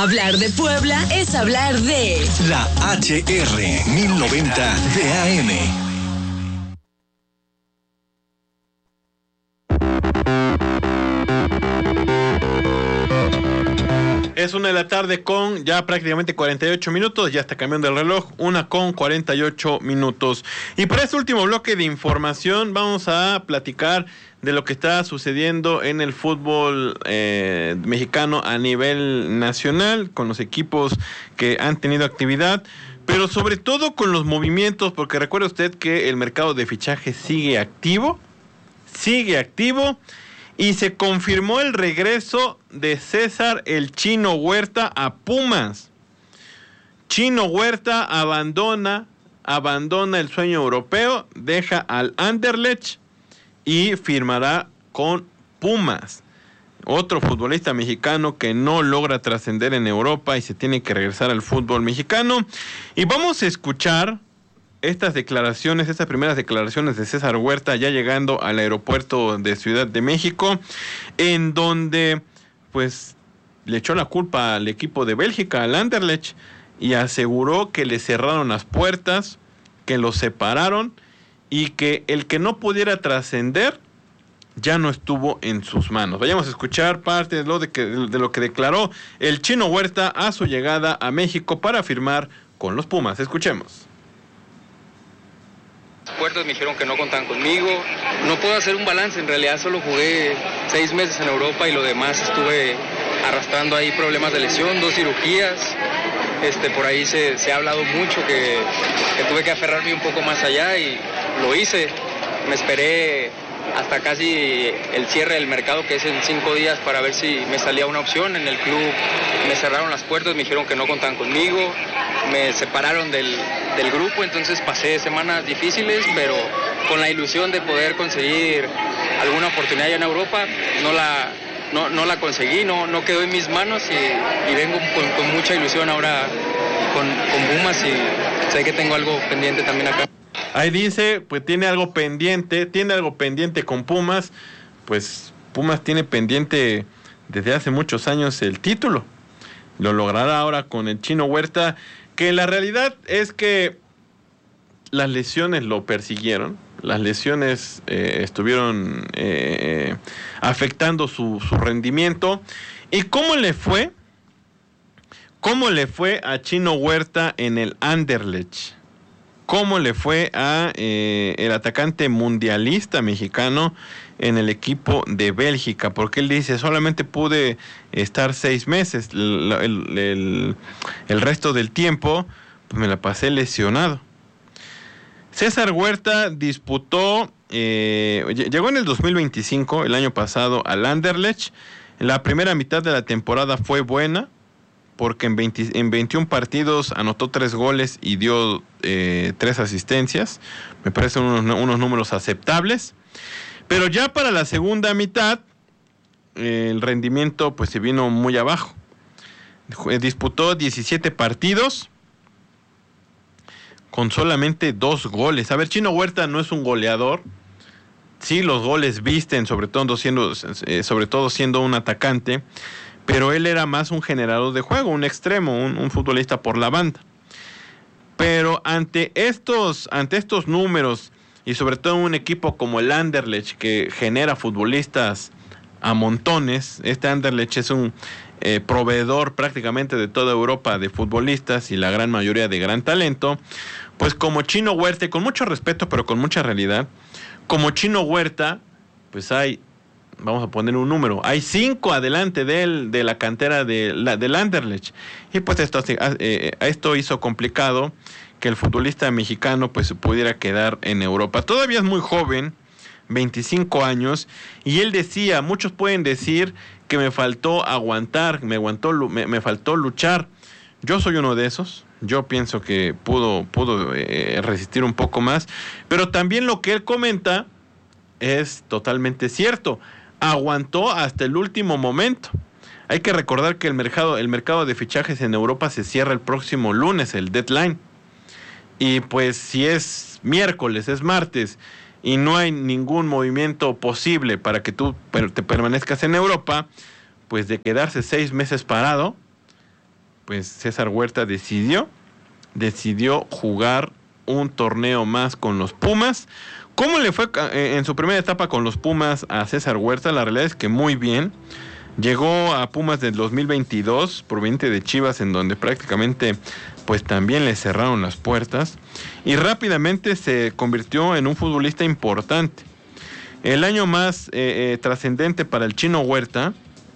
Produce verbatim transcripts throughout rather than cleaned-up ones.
Hablar de Puebla es hablar de la H R mil noventa de A M. Es una de la tarde con ya prácticamente cuarenta y ocho minutos, ya está cambiando el reloj, una con cuarenta y ocho minutos. Y para este último bloque de información vamos a platicar de lo que está sucediendo en el fútbol eh, mexicano a nivel nacional, con los equipos que han tenido actividad, pero sobre todo con los movimientos, porque recuerde usted que el mercado de fichajes sigue activo, sigue activo, y se confirmó el regreso de César el Chino Huerta a Pumas. Chino Huerta abandona, abandona el sueño europeo, deja al Anderlecht y firmará con Pumas. Otro futbolista mexicano que no logra trascender en Europa y se tiene que regresar al fútbol mexicano. Y vamos a escuchar estas declaraciones, estas primeras declaraciones de César Huerta ya llegando al aeropuerto de Ciudad de México, en donde pues le echó la culpa al equipo de Bélgica, al Anderlecht, y aseguró que le cerraron las puertas, que los separaron y que el que no pudiera trascender ya no estuvo en sus manos. Vayamos a escuchar parte de lo, de que, de lo que declaró el Chino Huerta a su llegada a México para firmar con los Pumas. Escuchemos. Puertas me dijeron que no contaban conmigo. No puedo hacer un balance, en realidad solo jugué seis meses en Europa y lo demás estuve arrastrando ahí problemas de lesión, dos cirugías. Este, por ahí se, se ha hablado mucho que, que tuve que aferrarme un poco más allá y lo hice. Me esperé hasta casi el cierre del mercado, que es en cinco días, para ver si me salía una opción. En el club me cerraron las puertas, me dijeron que no contaban conmigo, me separaron del, del grupo, entonces pasé semanas difíciles, pero con la ilusión de poder conseguir alguna oportunidad allá en Europa. No la, no, no la conseguí, no, no quedó en mis manos y, y vengo con, con mucha ilusión ahora con, con Pumas y sé que tengo algo pendiente también acá. Ahí dice, pues tiene algo pendiente, tiene algo pendiente con Pumas, pues Pumas tiene pendiente desde hace muchos años el título. Lo logrará ahora con el Chino Huerta, que la realidad es que las lesiones lo persiguieron, las lesiones eh, estuvieron eh, afectando su, su rendimiento. ¿Y cómo le fue? ¿Cómo le fue a Chino Huerta en el Anderlecht? ¿Cómo le fue a eh, el atacante mundialista mexicano en el equipo de Bélgica? Porque él dice, solamente pude estar seis meses, el, el, el, el resto del tiempo pues me la pasé lesionado. César Huerta disputó, eh, llegó en el dos mil veinticinco, el año pasado, al Anderlecht. La primera mitad de la temporada fue buena, porque en, veinte, en veintiún partidos anotó tres goles y dio eh, tres asistencias. Me parecen unos, unos números aceptables. Pero ya para la segunda mitad, eh, el rendimiento pues se vino muy abajo. Disputó diecisiete partidos con solamente dos goles. A ver, Chino Huerta no es un goleador. Sí, los goles visten, sobre todo siendo, eh, sobre todo siendo un atacante, pero él era más un generador de juego, un extremo, un, un futbolista por la banda. Pero ante estos, ante estos números, y sobre todo un equipo como el Anderlecht, que genera futbolistas a montones, este Anderlecht es un eh, proveedor prácticamente de toda Europa de futbolistas y la gran mayoría de gran talento, pues como Chino Huerta, y con mucho respeto, pero con mucha realidad, como Chino Huerta, pues hay, vamos a poner un número, hay cinco adelante de él, de la cantera de la, del Anderlecht, y pues esto, eh, esto hizo complicado que el futbolista mexicano pues se pudiera quedar en Europa. Todavía es muy joven, veinticinco años, y él decía, muchos pueden decir que me faltó aguantar, me, aguantó, me, me faltó luchar. Yo soy uno de esos, yo pienso que pudo, pudo eh, resistir un poco más, pero también lo que él comenta es totalmente cierto. Aguantó hasta el último momento. Hay que recordar que el mercado, el mercado de fichajes en Europa se cierra el próximo lunes, el deadline. Y pues si es miércoles, es martes, y no hay ningún movimiento posible para que tú te permanezcas en Europa, pues de quedarse seis meses parado, pues César Huerta decidió, decidió jugar un torneo más con los Pumas. ¿Cómo le fue en su primera etapa con los Pumas a César Huerta? La realidad es que muy bien. Llegó a Pumas del dos mil veintidós, proveniente de Chivas, en donde prácticamente pues también le cerraron las puertas, y rápidamente se convirtió en un futbolista importante. El año más eh, eh, trascendente para el Chino Huerta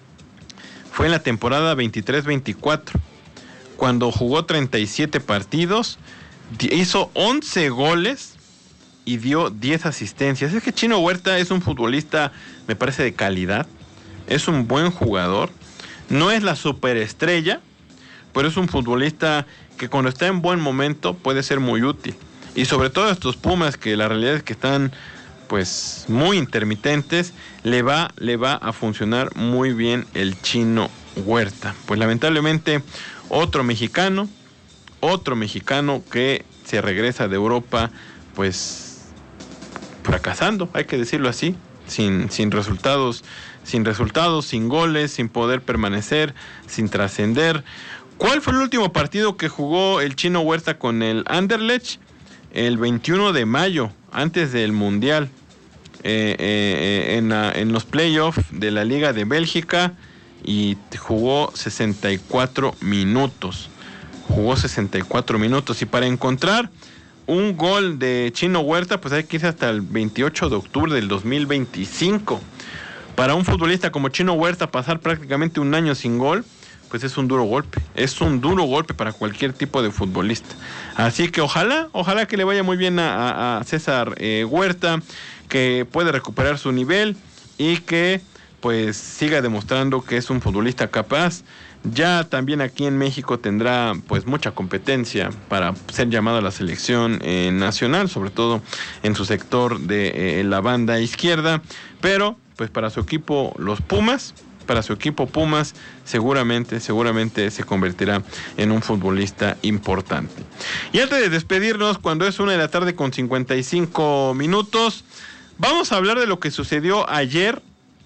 fue en la temporada veintitrés veinticuatro, cuando jugó treinta y siete partidos, hizo once goles y dio diez asistencias. Es que Chino Huerta es un futbolista, me parece, de calidad. Es un buen jugador, no es la superestrella, pero es un futbolista que cuando está en buen momento puede ser muy útil. Y sobre todo a estos Pumas, que la realidad es que están pues muy intermitentes, le va, le va a funcionar muy bien el Chino Huerta. Pues lamentablemente otro mexicano, otro mexicano que se regresa de Europa pues fracasando, hay que decirlo así, sin, sin resultados. Sin resultados, sin goles, sin poder permanecer, sin trascender. ¿Cuál fue el último partido que jugó el Chino Huerta con el Anderlecht? El veintiuno de mayo, antes del Mundial, eh, eh, en, la, en los playoffs de la Liga de Bélgica, y jugó sesenta y cuatro minutos. Jugó sesenta y cuatro minutos. Y para encontrar un gol de Chino Huerta, pues hay que irse hasta el veintiocho de octubre del dos mil veinticinco. Para un futbolista como Chino Huerta, pasar prácticamente un año sin gol, pues es un duro golpe. Es un duro golpe para cualquier tipo de futbolista. Así que ojalá, ojalá que le vaya muy bien a, a César eh, Huerta, que puede recuperar su nivel y que pues siga demostrando que es un futbolista capaz. Ya también aquí en México tendrá pues mucha competencia para ser llamado a la selección eh, nacional, sobre todo en su sector de eh, la banda izquierda, pero pues para su equipo los Pumas, para su equipo Pumas seguramente, seguramente se convertirá en un futbolista importante. Y antes de despedirnos, cuando es una de la tarde con cincuenta y cinco minutos, vamos a hablar de lo que sucedió ayer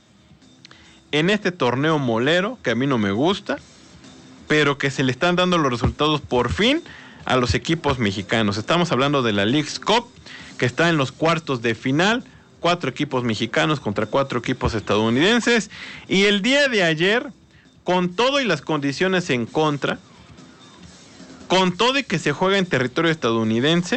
en este torneo molero, que a mí no me gusta, pero que se le están dando los resultados por fin a los equipos mexicanos. Estamos hablando de la Leagues Cup, que está en los cuartos de final, cuatro equipos mexicanos contra cuatro equipos estadounidenses, y el día de ayer, con todo y las condiciones en contra, con todo y que se juega en territorio estadounidense,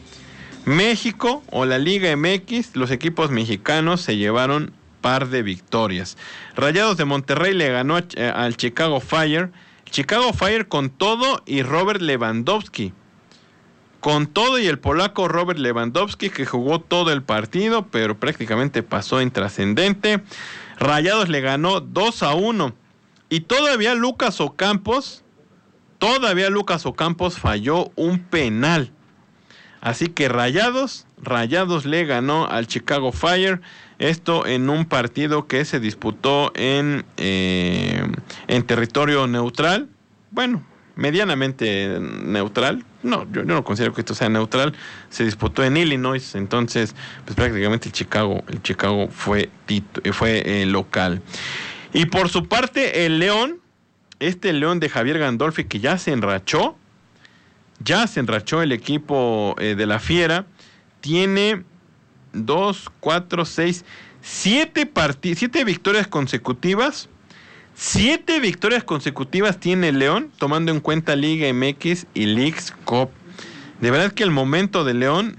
México o la Liga M X, los equipos mexicanos se llevaron par de victorias. Rayados de Monterrey le ganó a, eh, al Chicago Fire. Chicago Fire con todo y Robert Lewandowski. Con todo y el polaco Robert Lewandowski, que jugó todo el partido, pero prácticamente pasó intrascendente. Rayados le ganó dos a uno. Y todavía Lucas Ocampos, todavía Lucas Ocampos falló un penal. Así que Rayados, Rayados le ganó al Chicago Fire. Esto en un partido que se disputó en, eh, en territorio neutral. Bueno, medianamente neutral. No, yo, yo no considero que esto sea neutral. Se disputó en Illinois, entonces pues prácticamente el Chicago, el Chicago fue, tito, fue eh, local. Y por su parte el León, este León de Javier Gandolfi, que ya se enrachó, ya se enrachó el equipo eh, de la Fiera, tiene dos, cuatro, seis, siete partid- siete victorias consecutivas. Siete victorias consecutivas tiene el León, tomando en cuenta Liga M X y Leagues Cup. De verdad que el momento de León,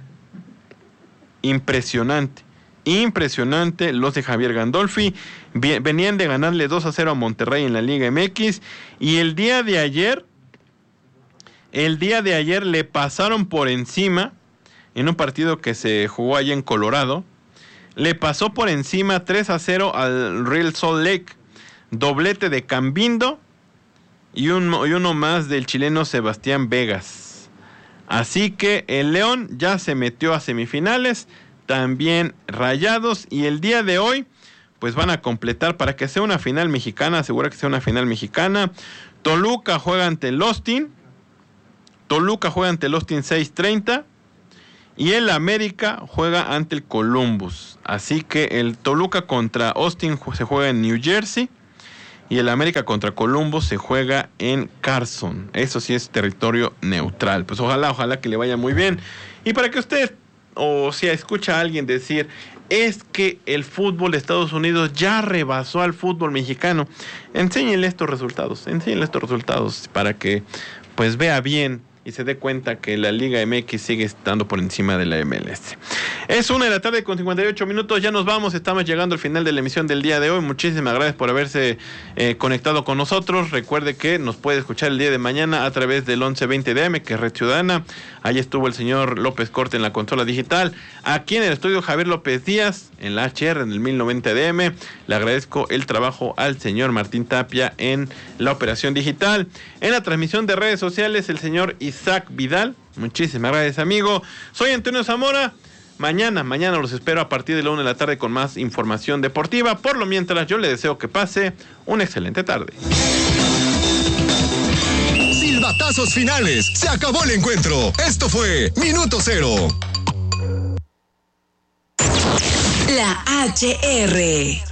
impresionante. Impresionante. Los de Javier Gandolfi venían de ganarle dos a cero a Monterrey en la Liga M X. Y el día de ayer, el día de ayer le pasaron por encima, en un partido que se jugó allá en Colorado, le pasó por encima tres a cero al Real Salt Lake. Doblete de Cambindo y, un, y uno más del chileno Sebastián Vegas. Así que el León ya se metió a semifinales, también Rayados, y el día de hoy pues van a completar para que sea una final mexicana, asegura que sea una final mexicana. Toluca juega ante el Austin, Toluca juega ante el Austin seis treinta, y el América juega ante el Columbus. Así que el Toluca contra Austin se juega en New Jersey, y el América contra Columbus se juega en Carson. Eso sí es territorio neutral. Pues ojalá, ojalá que le vaya muy bien. Y para que usted, o si escucha a alguien decir, es que el fútbol de Estados Unidos ya rebasó al fútbol mexicano, enséñenle estos resultados, enséñenle estos resultados para que pues vea bien y se dé cuenta que la Liga M X sigue estando por encima de la M L S. Es una de la tarde con cincuenta y ocho minutos, ya nos vamos, estamos llegando al final de la emisión del día de hoy. Muchísimas gracias por haberse eh, conectado con nosotros. Recuerde que nos puede escuchar el día de mañana a través del once veinte de A M, que es Red Ciudadana. Ahí estuvo el señor López Corte en la consola digital. Aquí en el estudio Javier López Díaz, en la H R, en el mil noventa de A M. Le agradezco el trabajo al señor Martín Tapia en la operación digital. En la transmisión de redes sociales, el señor Isaac Vidal. Muchísimas gracias, amigo. Soy Antonio Zamora. Mañana, mañana los espero a partir de la una de la tarde con más información deportiva. Por lo mientras, yo le deseo que pase una excelente tarde. Silbatazos finales. Se acabó el encuentro. Esto fue Minuto Cero. La H R.